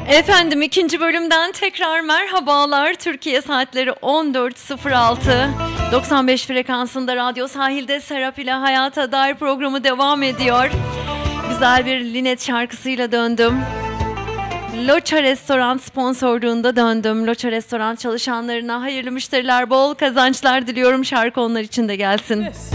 Efendim ikinci bölümden tekrar merhabalar. Türkiye saatleri 14.06. 95 frekansında Radyo Sahil'de Serap ile Hayata Dair programı devam ediyor. Güzel bir Linet şarkısıyla döndüm. Loça Restoran sponsorluğunda döndüm. Loça Restoran çalışanlarına hayırlı müşteriler, bol kazançlar diliyorum. Şarkı onlar için de gelsin.